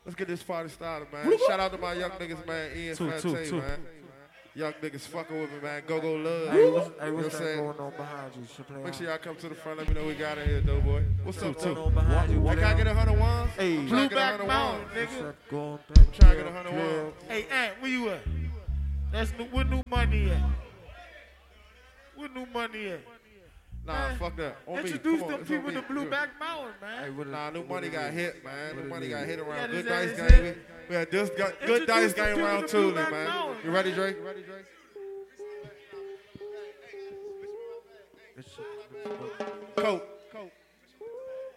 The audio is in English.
Let's get this party started, man. Shout out to my young niggas, man. Ian Fante, man. Young niggas fucking with me, man. Go love. Hey, what's You know what I'm that saying? going on behind you? Make sure y'all come to the front. Let me know we got in here, though, boy. What's up, going too? on behind you? Hey, can I get 100 ones? Hey, I'm trying Blue to get Back 100 Mountain, ones. nigga. I'm trying to get 100 ones. Hey, Ant, where you at? That's where new money at? Where new money at? Nah, Man, fuck that. On me. Introduce Come on, them it's on people me. to Blue Back Mountain, man. Nah, new money got hit, man. New money got hit around Yeah, Good this Dice is game. it. We had just got Good Introduce Dice them game people around to Blue Tuesday, Back man. Mountain, You ready, man. Drake? Coke.